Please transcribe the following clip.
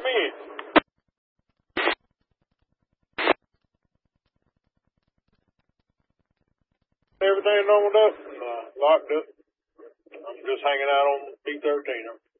in. Everything normal up and locked up. I'm just hanging out on P13.